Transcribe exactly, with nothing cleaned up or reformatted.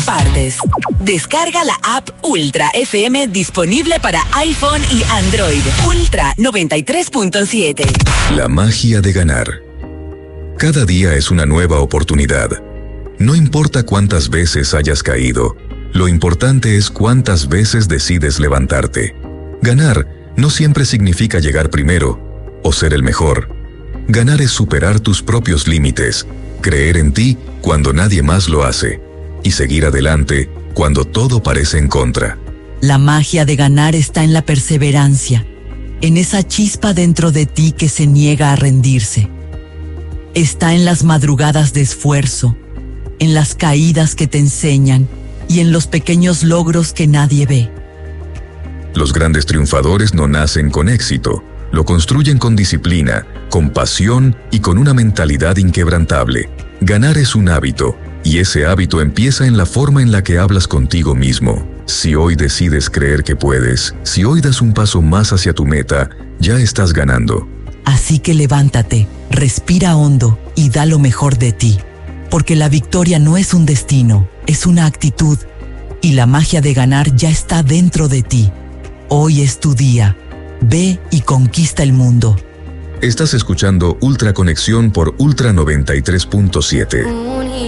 partes. Descarga la app Ultra F M disponible para iPhone y Android. Ultra noventa y tres punto siete. La magia de ganar. Cada día es una nueva oportunidad. No importa cuántas veces hayas caído, lo importante es cuántas veces decides levantarte. Ganar no siempre significa llegar primero o ser el mejor. Ganar es superar tus propios límites, creer en ti cuando nadie más lo hace y seguir adelante cuando todo parece en contra. La magia de ganar está en la perseverancia, en esa chispa dentro de ti que se niega a rendirse. Está en las madrugadas de esfuerzo, en las caídas que te enseñan y en los pequeños logros que nadie ve. Los grandes triunfadores no nacen con éxito, lo construyen con disciplina, con pasión y con una mentalidad inquebrantable. Ganar es un hábito, y ese hábito empieza en la forma en la que hablas contigo mismo. Si hoy decides creer que puedes, si hoy das un paso más hacia tu meta, ya estás ganando. Así que levántate, respira hondo y da lo mejor de ti. Porque la victoria no es un destino, es una actitud. Y la magia de ganar ya está dentro de ti. Hoy es tu día. Ve y conquista el mundo. Estás escuchando Ultra Conexión por Ultra noventa y tres punto siete.